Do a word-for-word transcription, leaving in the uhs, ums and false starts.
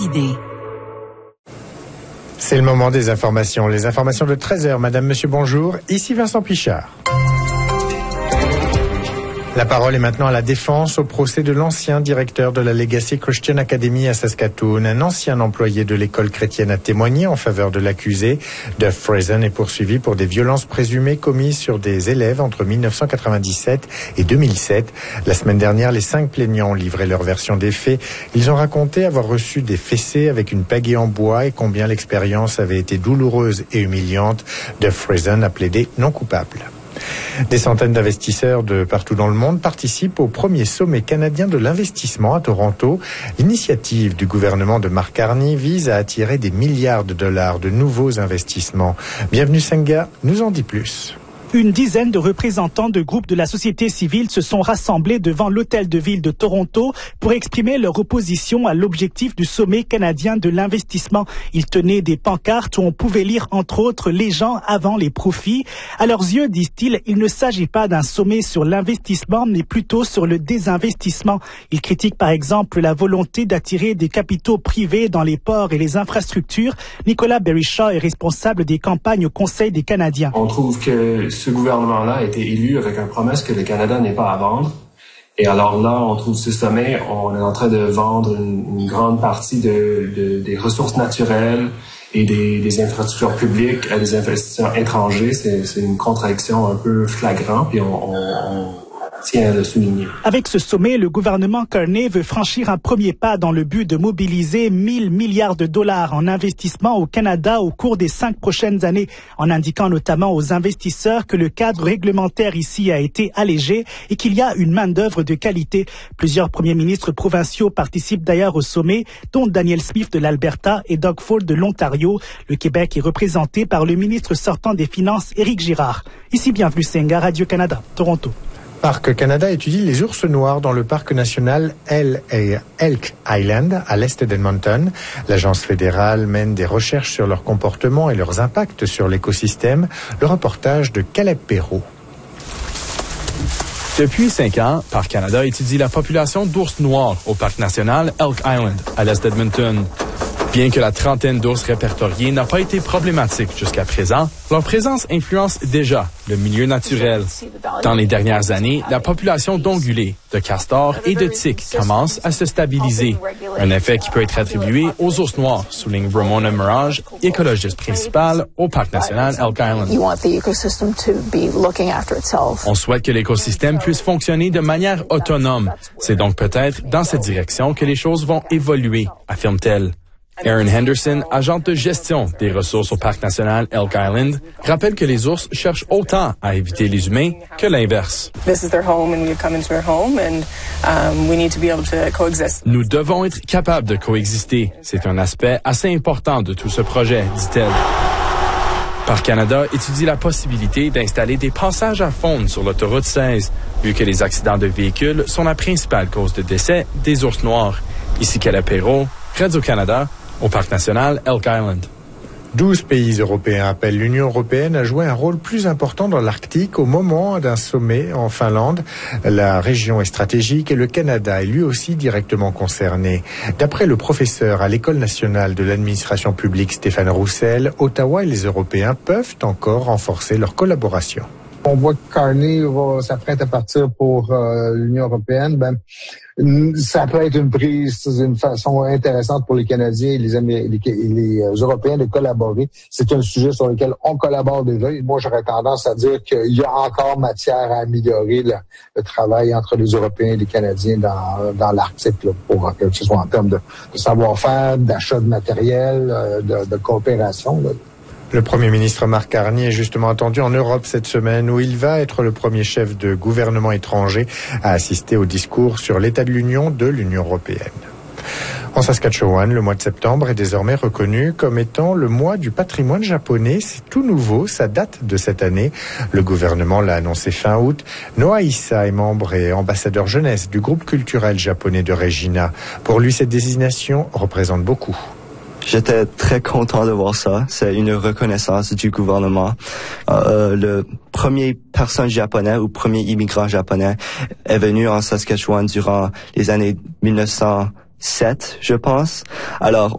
idée. C'est le moment des informations. Les informations de treize heures. Madame, monsieur, bonjour. Ici Vincent Pichard. La parole est maintenant à la défense au procès de l'ancien directeur de la Legacy Christian Academy à Saskatoon. Un ancien employé de l'école chrétienne a témoigné en faveur de l'accusé. Duff Friesen est poursuivi pour des violences présumées commises sur des élèves entre mille neuf cent quatre-vingt-dix-sept et deux mille sept. La semaine dernière, les cinq plaignants ont livré leur version des faits. Ils ont raconté avoir reçu des fessées avec une pagaie en bois et combien l'expérience avait été douloureuse et humiliante. Duff Friesen a plaidé non coupable. Des centaines d'investisseurs de partout dans le monde participent au premier sommet canadien de l'investissement à Toronto. L'initiative du gouvernement de Mark Carney vise à attirer des milliards de dollars de nouveaux investissements. Bienvenue Senga nous en dit plus. Une dizaine de représentants de groupes de la société civile se sont rassemblés devant l'hôtel de ville de Toronto pour exprimer leur opposition à l'objectif du sommet canadien de l'investissement. Ils tenaient des pancartes où on pouvait lire entre autres « Les gens avant les profits ». À leurs yeux, disent-ils, il ne s'agit pas d'un sommet sur l'investissement, mais plutôt sur le désinvestissement. Ils critiquent par exemple la volonté d'attirer des capitaux privés dans les ports et les infrastructures. Nicolas Berishaw est responsable des campagnes au Conseil des Canadiens. On trouve que ce gouvernement-là a été élu avec une promesse que le Canada n'est pas à vendre. Et alors là, on trouve ce sommet, on est en train de vendre une, une grande partie de, de, des ressources naturelles et des, des infrastructures publiques à des investisseurs étrangers. C'est, c'est une contradiction un peu flagrante, puis on, on, on tient à le souligner. Avec ce sommet, le gouvernement Carney veut franchir un premier pas dans le but de mobiliser mille milliards de dollars en investissement au Canada au cours des cinq prochaines années, en indiquant notamment aux investisseurs que le cadre réglementaire ici a été allégé et qu'il y a une main-d'œuvre de qualité. Plusieurs premiers ministres provinciaux participent d'ailleurs au sommet, dont Daniel Smith de l'Alberta et Doug Ford de l'Ontario. Le Québec est représenté par le ministre sortant des Finances, Éric Girard. Ici, bienvenue Senga, Radio-Canada, Toronto. Parc Canada étudie les ours noirs dans le parc national Elk Island, à l'est d'Edmonton. L'agence fédérale mène des recherches sur leur comportement et leurs impacts sur l'écosystème. Le reportage de Caleb Perrault. Depuis cinq ans, Parc Canada étudie la population d'ours noirs au parc national Elk Island, à l'est d'Edmonton. Bien que la trentaine d'ours répertoriés n'a pas été problématique jusqu'à présent, leur présence influence déjà le milieu naturel. Dans les dernières années, la population d'ongulés, de castors et de tiques commence à se stabiliser. Un effet qui peut être attribué aux ours noirs, souligne Ramona Mirage, écologiste principale au parc national Elk Island. On souhaite que l'écosystème puisse fonctionner de manière autonome. C'est donc peut-être dans cette direction que les choses vont évoluer, affirme-t-elle. Erin Henderson, agente de gestion des ressources au parc national Elk Island, rappelle que les ours cherchent autant à éviter les humains que l'inverse. Nous devons être capables de coexister. C'est un aspect assez important de tout ce projet, dit-elle. Parc Canada étudie la possibilité d'installer des passages à faune sur l'autoroute seize, vu que les accidents de véhicules sont la principale cause de décès des ours noirs. Ici Caleb Perrault, Radio-Canada, au Parc national Elk Island. douze pays européens appellent l'Union européenne à jouer un rôle plus important dans l'Arctique au moment d'un sommet en Finlande. La région est stratégique et le Canada est lui aussi directement concerné. D'après le professeur à l'École nationale de l'administration publique Stéphane Roussel, Ottawa et les Européens peuvent encore renforcer leur collaboration. On voit que Carney va s'apprête à partir pour euh, l'Union européenne. Ben, ça peut être une prise d'une façon intéressante pour les Canadiens et les, Amé- les, les Européens de collaborer. C'est un sujet sur lequel on collabore déjà. Et moi, j'aurais tendance à dire qu'il y a encore matière à améliorer le, le travail entre les Européens et les Canadiens dans, dans l'Arctique, là, pour que ce soit en termes de, de savoir-faire, d'achat de matériel, de, de coopération, là. Le Premier ministre Mark Carney est justement attendu en Europe cette semaine où il va être le premier chef de gouvernement étranger à assister au discours sur l'état de l'Union de l'Union européenne. En Saskatchewan, le mois de septembre est désormais reconnu comme étant le mois du patrimoine japonais. C'est tout nouveau, ça date de cette année. Le gouvernement l'a annoncé fin août. Noah Issa est membre et ambassadeur jeunesse du groupe culturel japonais de Regina. Pour lui, cette désignation représente beaucoup. J'étais très content de voir ça. C'est une reconnaissance du gouvernement. Euh, le premier personne japonais ou premier immigrant japonais est venu en Saskatchewan durant les années mille neuf cent sept, je pense. Alors,